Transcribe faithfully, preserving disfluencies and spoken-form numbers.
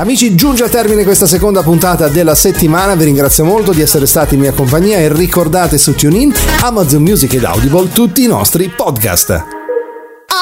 Amici, giunge a termine questa seconda puntata della settimana, vi ringrazio molto di essere stati in mia compagnia e ricordate su TuneIn, Amazon Music ed Audible tutti i nostri podcast.